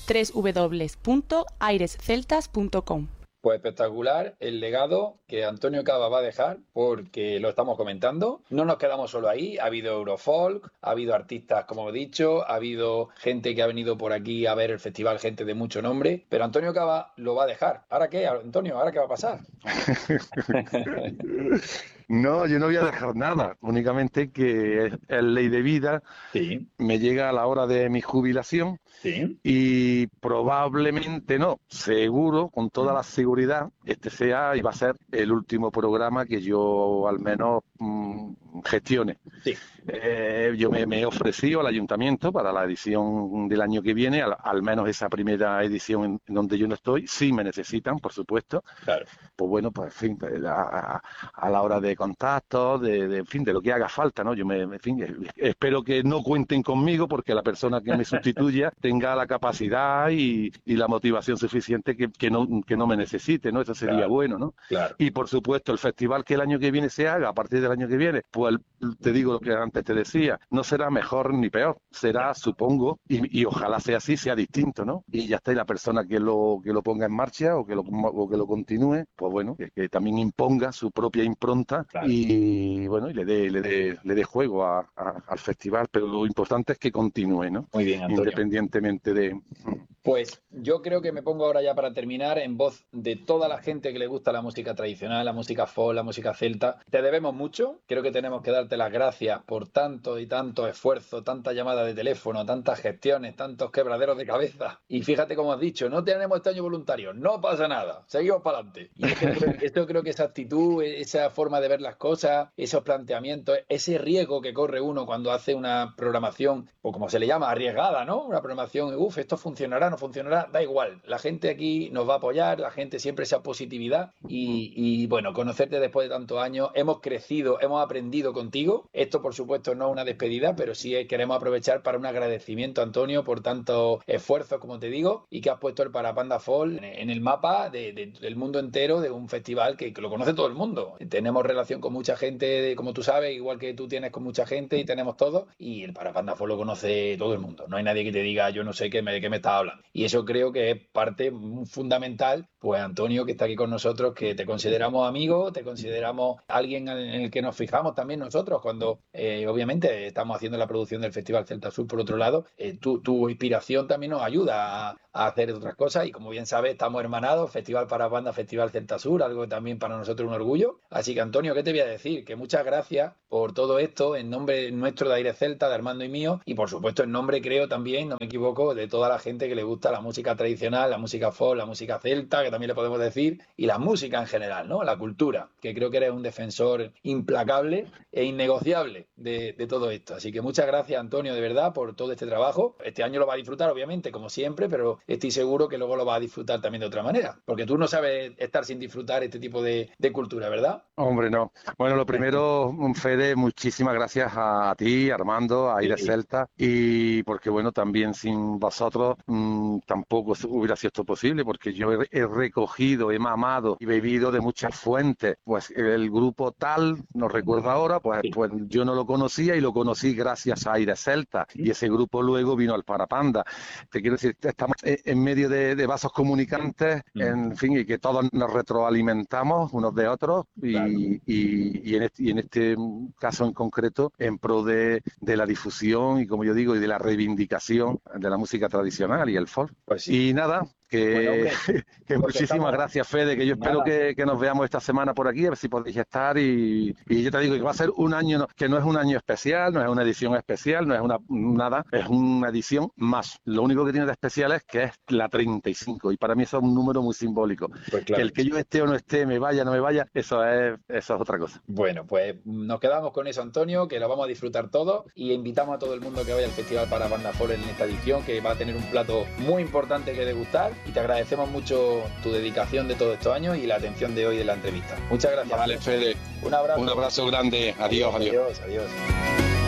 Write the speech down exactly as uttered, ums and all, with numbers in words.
doble u doble u doble u punto aires celtas punto com. Pues espectacular el legado que Antonio Cava va a dejar, porque lo estamos comentando. No nos quedamos solo ahí, ha habido Eurofolk, ha habido artistas, como he dicho, ha habido gente que ha venido por aquí a ver el festival, gente de mucho nombre, pero Antonio Cava lo va a dejar. ¿Ahora qué, Antonio? ¿Ahora qué va a pasar? No, yo no voy a dejar nada, únicamente que es, es ley de vida, sí. Me llega a la hora de mi jubilación sí. y probablemente no, seguro, con toda la seguridad, este sea y va a ser el último programa que yo al menos mmm, gestione. Sí. Eh, yo me, me he ofrecido al ayuntamiento para la edición del año que viene, al, al menos esa primera edición en, en donde yo no estoy, sí me necesitan, por supuesto. Claro. Pues bueno, pues en fin, a, a la hora de contactos, de, de, en fin, de lo que haga falta, ¿no? Yo me, en fin, espero que no cuenten conmigo porque la persona que me sustituya tenga la capacidad y, y la motivación suficiente que, que, no, que no me necesite, ¿no? Eso sería claro. bueno, ¿no? Claro. Y por supuesto, el festival que el año que viene se haga, a partir del año que viene, pues te digo lo que antes te decía, no será mejor ni peor, será, supongo, y, y ojalá sea así, sea distinto, ¿no? Y ya está, y la persona que lo, que lo ponga en marcha o que lo, o que lo continúe, pues bueno, que, que también imponga su propia impronta claro. y bueno, y le dé le dé le dé juego a, a, al festival, pero lo importante es que continúe, ¿no? Muy bien, Antonio. Independientemente de... Pues yo creo que me pongo ahora ya para terminar en voz de toda la gente que le gusta la música tradicional, la música folk, la música celta. Te debemos mucho, creo que tenemos que darte las gracias por tanto y tanto esfuerzo, tantas llamadas de teléfono, tantas gestiones, tantos quebraderos de cabeza. Y fíjate como has dicho, no tenemos este año voluntario, no pasa nada, seguimos para adelante. Y esto creo, esto creo que esa actitud, esa forma de ver las cosas, esos planteamientos, ese riesgo que corre uno cuando hace una programación, o como se le llama, arriesgada, ¿no? Una programación, uff, esto funcionará, no funcionará, da igual. La gente aquí nos va a apoyar, la gente siempre esa positividad y, y bueno, conocerte después de tantos años, hemos crecido, hemos aprendido contigo. Esto, por supuesto, no es una despedida, pero sí queremos aprovechar para un agradecimiento, Antonio, por tantos esfuerzos, como te digo, y que has puesto el Parapanda Folk en el mapa de, de, del mundo entero, de un festival que, que lo conoce todo el mundo. Tenemos relación con mucha gente, como tú sabes, igual que tú tienes con mucha gente y tenemos todo, y el Parapanda Folk lo conoce todo el mundo. No hay nadie que te diga, yo no sé qué me, de qué me estás hablando. Y eso creo que es parte fundamental, pues Antonio, que está aquí con nosotros, que te consideramos amigo, te consideramos alguien en el que nos fijamos también nosotros cuando eh, obviamente estamos haciendo la producción del Festival Celta Sur. Por otro lado, eh, tu, tu inspiración también nos ayuda a, a hacer otras cosas y como bien sabes, estamos hermanados, Festival Parapanda, Festival Celta Sur, algo que también para nosotros es un orgullo. Así que Antonio, ¿qué te voy a decir? Que muchas gracias por todo esto en nombre nuestro de Aires Celta, de Armando y mío, y por supuesto en nombre, creo también, no me equivoco, de toda la gente que le gusta la música tradicional, la música folk, la música celta, que también le podemos decir, y la música en general, ¿no? La cultura, que creo que eres un defensor implacable e innegociable de, de todo esto. Así que muchas gracias, Antonio, de verdad, por todo este trabajo. Este año lo va a disfrutar, obviamente, como siempre, pero estoy seguro que luego lo va a disfrutar también de otra manera, porque tú no sabes estar sin disfrutar este tipo de, de cultura, ¿verdad? Hombre, no. Bueno, lo primero, Fede, muchísimas gracias a, a ti, Armando, a Aires sí. Celta, y porque, bueno, también sin vosotros mmm, tampoco hubiera sido esto posible, porque yo he, he recogido, he mamado y bebido de muchas fuentes. Pues el grupo tal, no recuerdo ahora, pues, sí. pues yo no lo conocía y lo conocí gracias a Aires Celta, sí. y ese grupo luego vino al Parapanda. Te quiero decir, estamos en medio de, de vasos comunicantes, mm. en fin, y que todos nos retroalimentamos unos de otros, y, claro. y, y, en este, y en este caso en concreto, en pro de, de la difusión y, como yo digo, y de la reivindicación de la música tradicional y el folk. Pues sí. Y nada, que, bueno, hombre, que muchísimas estamos... gracias, Fede, que yo espero que, que nos veamos esta semana por aquí, a ver si podéis estar, y, y yo te digo que va a ser un año, que no es un año especial, no es una edición especial, no es una nada, es una edición más. Lo único que tiene de especial es que es la treinta y cinco, y para mí eso es un número muy simbólico. Pues claro. Que el que yo esté o no esté, me vaya o no me vaya, eso es, eso es otra cosa. Bueno, pues nos quedamos con eso, Antonio, que lo vamos a disfrutar todos, y invitamos a todo el mundo que vaya al Festival Parapanda Folk en esta edición, que va a tener un plato muy importante que degustar, y te agradecemos mucho tu dedicación de todos estos años y la atención de hoy de la entrevista. Muchas gracias. Vale, Fede. Un abrazo. Un abrazo grande. Adiós, adiós. Adiós, adiós.